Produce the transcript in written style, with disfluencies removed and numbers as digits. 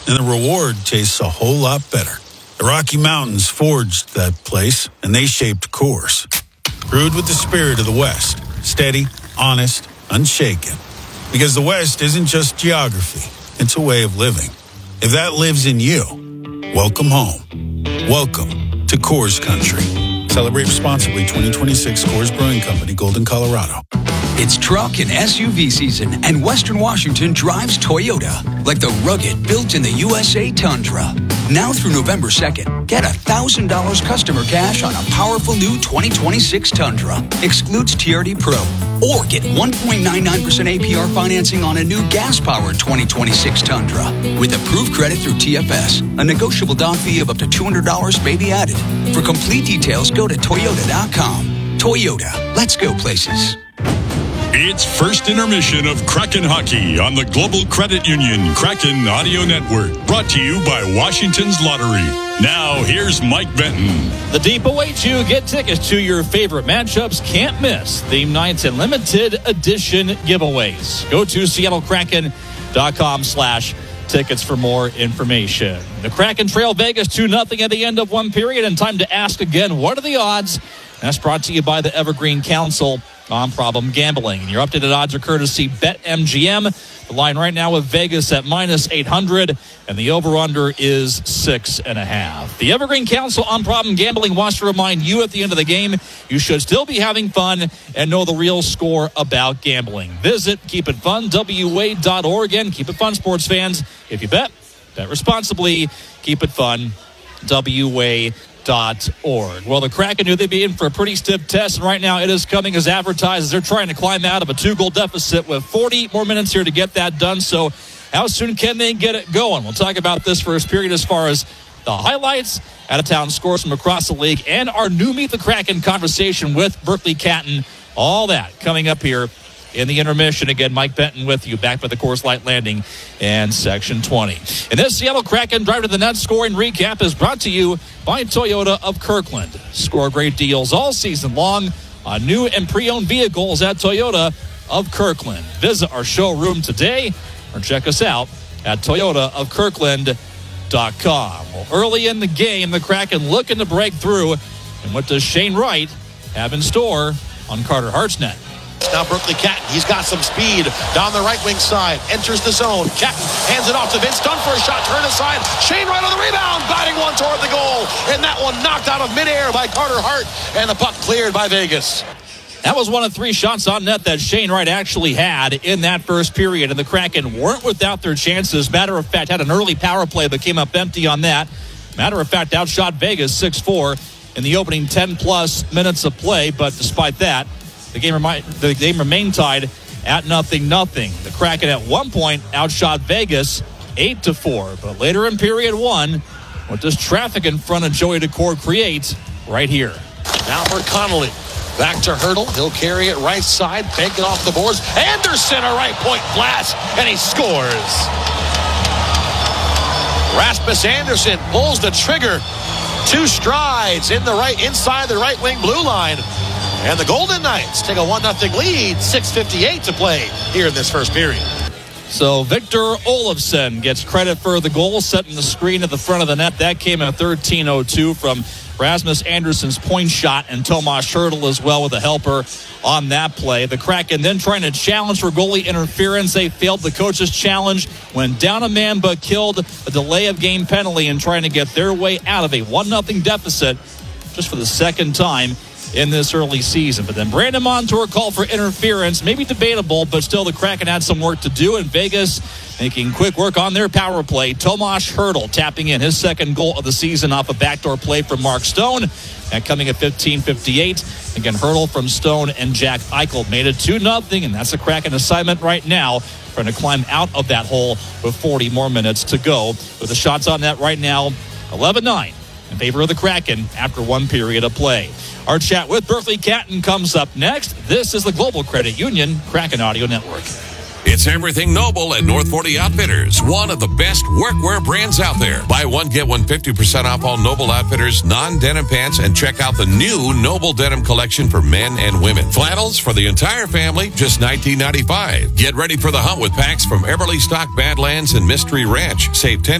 and the reward tastes a whole lot better. The Rocky Mountains forged that place, and they shaped Coors. Brewed with the spirit of the West. Steady, honest, unshaken. Because the West isn't just geography, it's a way of living. If that lives in you, welcome home. Welcome to Coors Country. Celebrate responsibly. 2026 Coors Brewing Company, Golden, Colorado. It's truck and SUV season, and Western Washington drives Toyota. Like the rugged, built-in-the-USA Tundra. Now through November 2nd, get $1,000 customer cash on a powerful new 2026 Tundra. Excludes TRD Pro. Or get 1.99% APR financing on a new gas-powered 2026 Tundra. With approved credit through TFS. A negotiable down fee of up to $200 may be added. For complete details, go to Toyota.com. Toyota. Let's go places. It's first intermission of Kraken Hockey on the Global Credit Union Kraken Audio Network. Brought to you by Washington's Lottery. Now, here's Mike Benton. The Deep awaits you. Get tickets to your favorite matchups. Can't miss theme nights and limited edition giveaways. Go to SeattleKraken.com/tickets for more information. The Kraken trail Vegas 2-0 at the end of one period, and time to ask again, what are the odds? That's brought to you by the Evergreen Council on Problem Gambling. And your updated odds are courtesy BetMGM. The line right now with Vegas at -800, and the over-under is 6.5. The Evergreen Council on Problem Gambling wants to remind you at the end of the game, you should still be having fun and know the real score about gambling. Visit keepitfunwa.org. And keep it fun, sports fans. If you bet responsibly. Keep it fun, WA.org. Well, the Kraken knew they'd be in for a pretty stiff test, and right now it is coming as advertised as they're trying to climb out of a 2-goal deficit with 40 more minutes here to get that done. So how soon can they get it going? We'll talk about this first period as far as the highlights, out-of-town scores from across the league, and our new Meet the Kraken conversation with Berkeley Catton. All that coming up here in the intermission. Again, Mike Benton with you, back by the Coors Light Landing and Section 20. And this Seattle Kraken Drive to the Net scoring recap is brought to you by Toyota of Kirkland. Score great deals all season long on new and pre-owned vehicles at Toyota of Kirkland. Visit our showroom today or check us out at toyotaofkirkland.com. Well, early in the game, the Kraken looking to break through. And what does Shane Wright have in store on Carter Hart's net? Now Berkeley Catton, he's got some speed down the right wing side, enters the zone. Catton hands it off to Vince Dunn for a shot, turn aside. Shane Wright on the rebound, batting one toward the goal. And that one knocked out of midair by Carter Hart, and the puck cleared by Vegas. That was one of 3 shots on net that Shane Wright actually had in that first period, and the Kraken weren't without their chances. Matter of fact, had an early power play but came up empty on that. Matter of fact, outshot Vegas 6-4 in the opening 10-plus minutes of play, but despite that, the game remained tied at 0-0. The Kraken at one point outshot Vegas 8-4. But later in period 1, what does traffic in front of Joey Daccord create right here? Now for Connolly. Back to Hurdle. He'll carry it right side. Bank it off the boards. Anderson, a right point blast. And he scores. Rasmus Anderson pulls the trigger. 2 strides in the right, inside the right wing blue line. And the Golden Knights take a 1-0 lead, 6:58 to play here in this first period. So Victor Olofsson gets credit for the goal, setting the screen at the front of the net. That came at 13:02 from Rasmus Anderson's point shot, and Tomas Hertl as well with a helper on that play. The Kraken then trying to challenge for goalie interference. They failed the coach's challenge, went down a man but killed a delay of game penalty and trying to get their way out of a 1-0 deficit just for the second time in this early season. But then Brandon Montour called for interference, maybe debatable, but still the Kraken had some work to do, and Vegas making quick work on their power play. Tomas Hertl tapping in his second goal of the season off a backdoor play from Mark Stone. And coming at 15:58, again, Hertl from Stone and Jack Eichel made it 2-0, and that's a Kraken assignment right now, trying to climb out of that hole with 40 more minutes to go. With the shots on net right now, 11-9 in favor of the Kraken after one period of play. Our chat with Berkeley Catton comes up next. This is the Global Credit Union Kraken Audio Network. It's everything Noble at North 40 Outfitters, one of the best workwear brands out there. Buy one, get one 50% off all Noble Outfitters non-denim pants, and check out the new Noble Denim collection for men and women. Flannels for the entire family, just $19.95. Get ready for the hunt with packs from Everly Stock, Badlands, and Mystery Ranch. Save 10